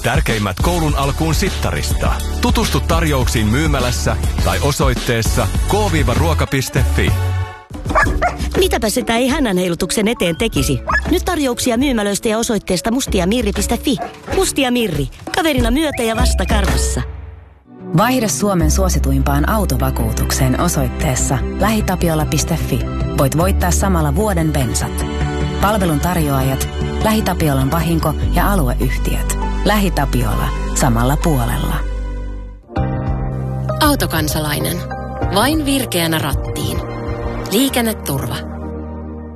Tärkeimmät koulun alkuun sittarista. Tutustu tarjouksiin myymälässä tai osoitteessa k-ruoka.fi. Mitäpä sitä ei hännänheilutuksen eteen tekisi? Nyt tarjouksia myymälöistä ja osoitteesta mustiamirri.fi. Mustia Mirri. Kaverina myötä ja vasta karvassa. Vaihda Suomen suosituimpaan autovakuutukseen osoitteessa lähitapiola.fi. Voit voittaa samalla vuoden bensat. Palvelun tarjoajat, LähiTapiolan vahinko- ja alueyhtiöt. LähiTapiola. Samalla puolella. Autokansalainen. Vain virkeänä rattiin. Liikenneturva.